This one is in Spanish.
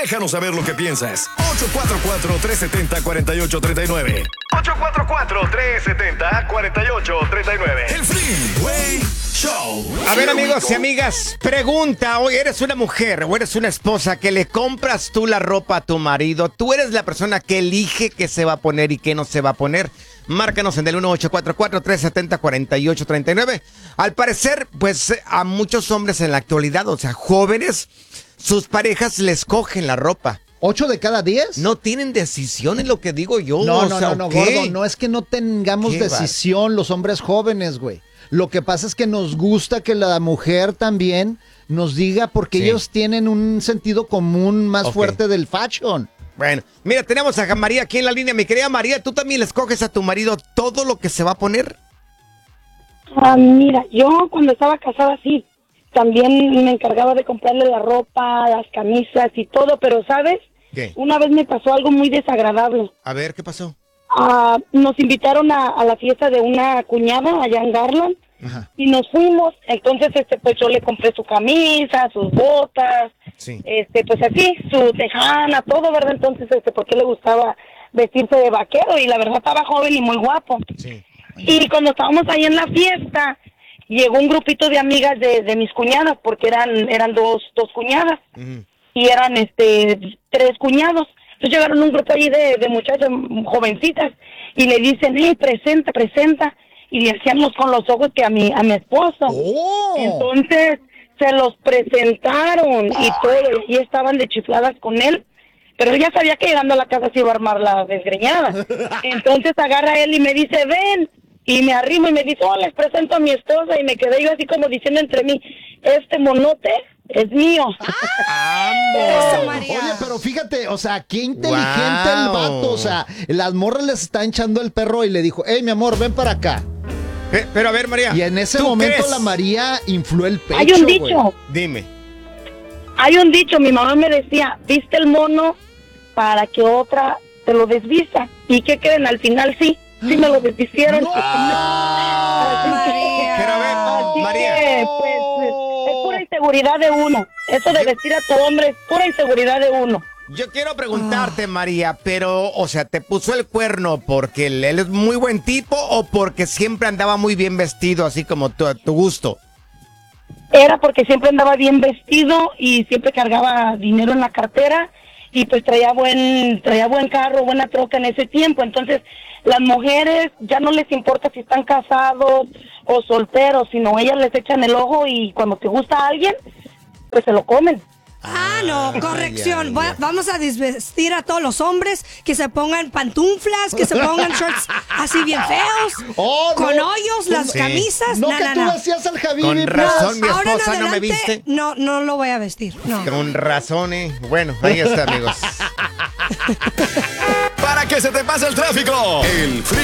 Déjanos saber lo que piensas. 844-370-4839. 844-370-4839. El Freeway Show. A ver, amigos y amigas, pregunta, hoy eres una mujer o eres una esposa que le compras tú la ropa a tu marido. Tú eres la persona que elige qué se va a poner y qué no se va a poner. Márcanos en el 1844-370-4839. Al parecer, pues a muchos hombres en la actualidad, o sea, jóvenes, sus parejas les cogen la ropa. ¿8 de cada 10? No tienen decisión en lo que digo yo. No, o sea, no, ¿qué? gordo. No es que no tengamos ¿Qué decisión los hombres jóvenes, güey. Lo que pasa es que nos gusta que la mujer también nos diga porque Sí. ellos tienen un sentido común más fuerte del fashion. Bueno, mira, tenemos a María aquí en la línea. Mi querida María, ¿tú también le escoges a tu marido todo lo que se va a poner? Mira, yo cuando estaba casada sí, también me encargaba de comprarle la ropa, las camisas y todo, pero ¿sabes? ¿Qué? Una vez me pasó algo muy desagradable. A ver, ¿qué pasó? Nos invitaron a la fiesta de una cuñada allá en Garland. Ajá. Y nos fuimos. Entonces, pues yo le compré su camisa, sus botas, Sí. pues así, su tejana, todo, ¿verdad? Entonces, porque le gustaba vestirse de vaquero y la verdad estaba joven y muy guapo. Sí. Y cuando estábamos ahí en la fiesta, llegó un grupito de amigas de mis cuñadas, porque eran dos cuñadas, y eran 3 cuñados. Entonces llegaron un grupo ahí de muchachas jovencitas, y le dicen, presenta, y decíamos con los ojos que a mi esposo. ¡Oh! Entonces se los presentaron y todo, y estaban de chifladas con él. Pero ella sabía que llegando a la casa se iba a armar la desgreñada. Entonces agarra él y me dice, ven. Y me arrimo y me dice, les presento a mi esposa. Y me quedé yo así como diciendo entre mí, este monote es mío. Oye, pero fíjate, o sea, qué inteligente el vato. O sea, las morras les está hinchando el perro y le dijo, hey, mi amor, ven para acá. Pero a ver, María. Y en ese ¿tú momento crees? la María infló el pecho, Hay un güey. dicho, Dime. mi mamá me decía, viste el mono para que otra te lo desvista. ¿Y qué creen? Al final sí me lo desvistieron. ¡No! Así que- Pero a ver, así María. que, pues, es pura inseguridad de uno. Eso de vestir a tu hombre es pura inseguridad de uno. Yo quiero preguntarte, María, pero, o sea, ¿te puso el cuerno porque él es muy buen tipo o porque siempre andaba muy bien vestido, así como a tu gusto? Era porque siempre andaba bien vestido y siempre cargaba dinero en la cartera y pues traía buen carro, buena troca en ese tiempo. Entonces, las mujeres ya no les importa si están casados o solteros, sino ellas les echan el ojo y cuando te gusta alguien, pues se lo comen. No, corrección. Vamos a desvestir a todos los hombres que se pongan pantuflas, que se pongan shorts así bien feos, Oh, no. con hoyos, las Sí. camisas. No, que tú decías al Javi. Con razón, mi Ahora en esposa no me adelante, viste. No lo voy a vestir. No. Con razón, Bueno, ahí está, amigos. Para que se te pase el tráfico. El Freeway